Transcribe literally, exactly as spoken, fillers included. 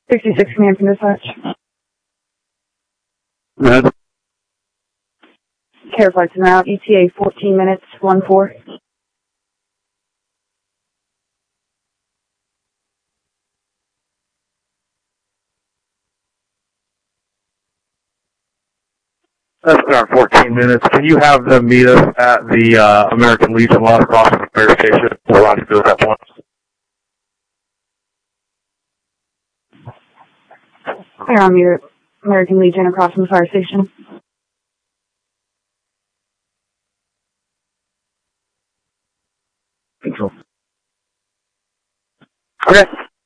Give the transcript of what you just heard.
sixty-six command from dispatch. Go ahead. Care flights en route, E T A fourteen minutes, one four. That's around fourteen minutes. Can you have them meet us at the uh, American Legion Los Crossing Fire Station? We'll rendezvous at that point. Clear on meter, American Legion across from the fire station. Control. Okay.